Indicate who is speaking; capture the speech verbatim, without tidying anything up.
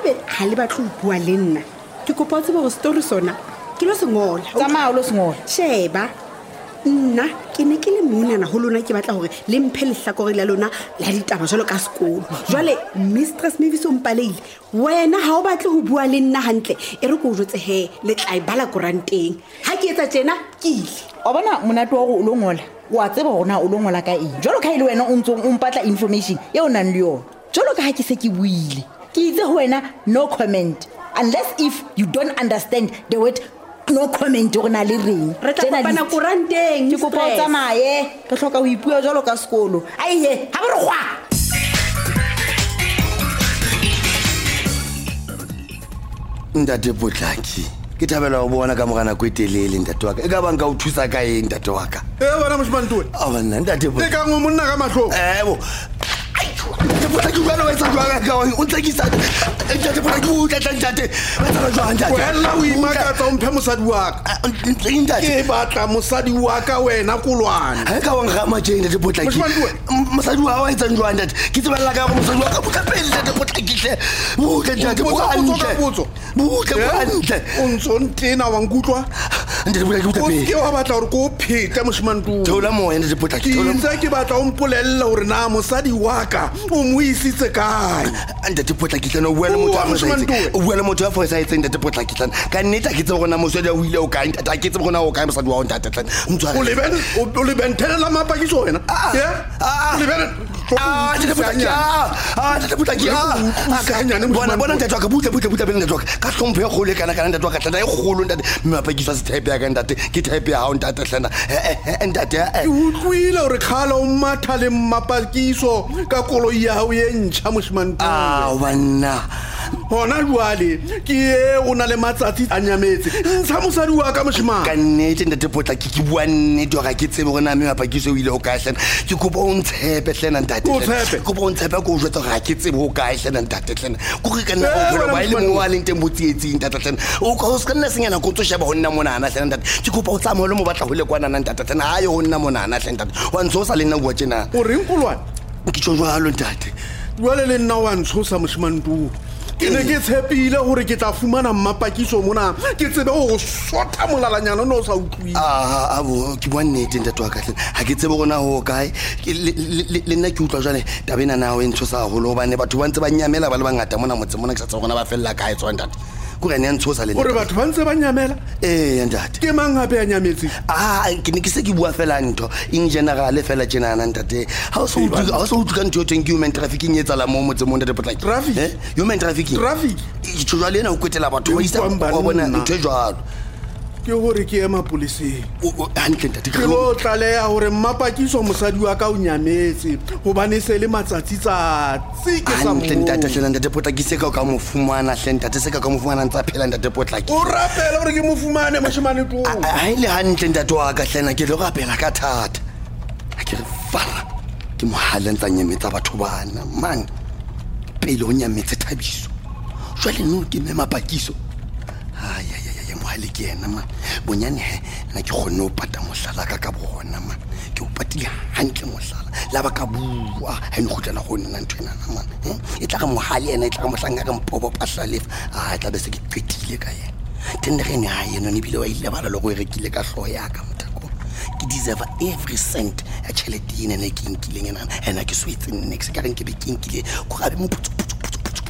Speaker 1: haebe ha le batlo ho bua le nna ke kopa o tsebe go story sona ke lo sengola
Speaker 2: tsamaya o lo sengola
Speaker 1: sheba nna ke ne ke le monana ho lona ke batla hore le mphe lehlakore la lona la ditaba jalo ka sekolo jwale Mistress Mavis o mpaleile wena ha o batle ho bua le nna hantle e re go jotse he le tla ibala koranteng ha ke etsa tjena ke ile
Speaker 2: o bona monate wa go o lo ngola wa tseba gona o lo ngola ka eng jalo ka ile wena o ntse o mpatla information e o nang le yona jalo ka ha ke se ke buile ke itse ho wena no comment unless if you don't understand the word no comment go na le reng
Speaker 1: re tla kopana koranteng
Speaker 2: ke kopa o tsamaye ke hloka ho ipua jalo ka sekolo aiye ha bo re gwa
Speaker 3: Ntate Potlaki ke thabela go bona ka mogana go etelele ntate wa ka e ka bang ka o thusa ka eng ntate wa ka
Speaker 4: e bona moshimane tuwe
Speaker 3: a bona ntate
Speaker 4: e ka ngo monna ka mahlo
Speaker 3: eh bo Potlaki o bana wa etsa jwang ka o o tlekisa ntate Potlaki o tla ntate wa etsa jwang ntate
Speaker 4: wena o imakatsa o mphe mosadi wa ka
Speaker 3: ntate
Speaker 4: ke batla mosadi wa ka wena kolwana
Speaker 3: ha ka wa ngama je ntate Potlaki mosadi wa wa etsa jwang ntate ke tsebella ka go mosadi wa ka botla pele ntate Potlaki hle butle ntate bo hantle butle bo hantle
Speaker 4: o ntso ntena wa nkutlwa
Speaker 3: ntate Potlaki botla pele
Speaker 4: ke wa batla gore ko phete moshimane tuwe
Speaker 3: thola moya ntate Potlaki thola
Speaker 4: ke ke batla o mpolella gore na mosadi wa ka o mo isitse kae
Speaker 3: ntate Potlaki tlana o bua le motho a fosaitse o bua le motho a fosaitse ntate Potlaki tlana ka nnete ke tsebe gona mosadi a o ile o kae ntate a ke tsebe gona o kae mosadi wa o ntate tlana mtsware
Speaker 4: o leben o leben thelela mapakiso wena ya o leben
Speaker 3: ah ntate Potlaki ah ntate Potlaki ah ka nyane bona bona ntate ka butle butle butle ntate ka hlomphe go le kana kana ntate ka tlana e golo ntate mapakiso a se type ya ka ntate ke type ya ha ntate tlana ntate
Speaker 4: e utlwile gore khala o matha le mapakiso ka kolo ya o ye ntšha moshimane
Speaker 3: ah banna
Speaker 4: hona jwale ke e o na le matsatsi a nyametse ntsha mosadi wa ka moshimane
Speaker 3: ka nnete ntate Potlaki ke bua nnete ga ke tsebe gona me mapakiso o ile o kae hlena ke kopa o ntshepe hlena ntate ke kopa o ntshepe go jwetsa ga ke tsebe o kae hlena ntate hlena go re ka nna go bona ba ile mo wa leng teng botsietsing ntate hlena o ka o ska nna senyana go tso sheba honna mona ana hlena ntate ke kopa o tsamaye le mo batla go le kwana ntate hlena ha yo honna mona ana hlena ntate wa ntso sa le nna bua tjena
Speaker 4: o reng kolwana
Speaker 3: ke tshojwalo ntate
Speaker 4: jwale le nna wa ntshosa moshimane tuwe ke ne ke tshepile gore ke tla fumana mmapakiso mona ke tsebe go sotha molalanyana no sa utlwile
Speaker 3: ah abo ke bua nnete ntate wa ka hle ha ke tsebe gona ho kae le nna ke utlwa jale tabena nawe ntho sa holo bane batho ba ntse ba nyamela ba le bangata mona motse mona ke sa tsebe gona ba fella kae tswa ntate go re ne ntshosa le
Speaker 4: gore batho ba ntse ba nyamela
Speaker 3: eh ntate
Speaker 4: ke mang gape ya nyametse
Speaker 3: ah ke ne ke se ke bua fela ntho in general fela tjena na ntate ha o so utlwa ha o so utlwa ntho teng human trafficking e tsala mo motse mo ntate Potlaki
Speaker 4: traffic
Speaker 3: eh human trafficking
Speaker 4: traffic
Speaker 3: ke tshwala ena o kwetela batho ba isa ba bona ntho jwalo
Speaker 4: ke gore ke ema poliseng
Speaker 3: o hantle ntate
Speaker 4: ke lo tlaleya gore mmapakiso mosadi wa ka o nyametse gobane se le matsatsi tsatsi ke sa mo
Speaker 3: hantle ntate hlena ntate Potlaki se ka ka mo fumana hle ntate se ka ka mo fumana ntsa phela ntate Potlaki
Speaker 4: o rapela gore ke mo fumane moshimane tuwe
Speaker 3: a ile hantle ntate wa ka hlena ke le go rapela ka thata a ke re fara ke mohala ntsa nyemetsa batho bana man pele o nyametse Thabiso jwale no ke me mapakiso ai ai ai mohale ke ena man bonyane he nna ke gone o pata mohlala ka ka bona man ke o patile hantle mohlala la ba ka bua ha ne khutlela go nna ntwena man e tla ga mohale ena e tla ga mohlanga ka mpobo pahlalefa a tla be se ke qetile ka yena tenne re ne ha yena ne bile wa ile bala le go e rekile ka hlo ya ka mthako ke deserve every cent a chelete ine ne ke nkileng ena ena ke swetse next ka reng ke be ke nkile go gabe mo